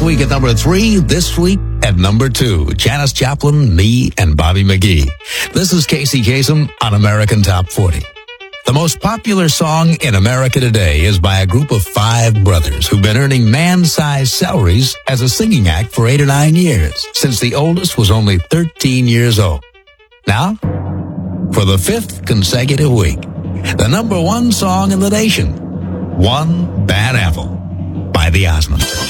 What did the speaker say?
week at number 3, this week at number 2. Janis Joplin, Me and Bobby McGee. This is Casey Kasem on American Top 40. The most popular song in America today is by a group of 5 brothers who've been earning man-sized salaries as a singing act for 8 or 9 years, since the oldest was only 13 years old. Now, for the 5th consecutive week, the number 1 song in the nation, One Bad Apple by the Osmonds.